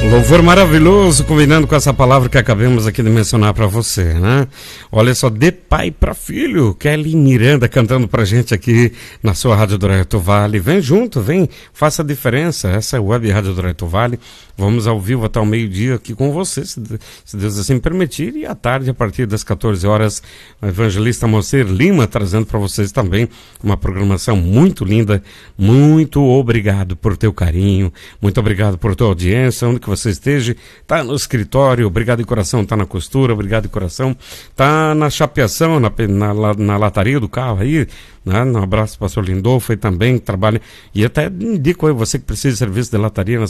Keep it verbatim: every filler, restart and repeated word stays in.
Louvor maravilhoso, combinando com essa palavra que acabamos aqui de mencionar para você, né? Olha só, de pai para filho, Kelly Miranda cantando pra gente aqui na sua Rádio do Reto Vale. Vem junto, vem, faça a diferença. Essa é a Web Rádio do Reto Vale. Vamos ao vivo até o meio-dia aqui com você, se Deus assim permitir. E à tarde, a partir das quatorze horas, o evangelista Moacir Lima trazendo para vocês também uma programação muito linda. Muito obrigado por teu carinho, muito obrigado por tua audiência, onde que você esteja, tá no escritório, obrigado de coração, tá na costura, obrigado de coração, tá na chapeação, na, na, na lataria do carro aí, né? Um abraço para o pastor Lindolfo, foi também, trabalha, e até indico aí, você que precisa de serviço de lataria, nós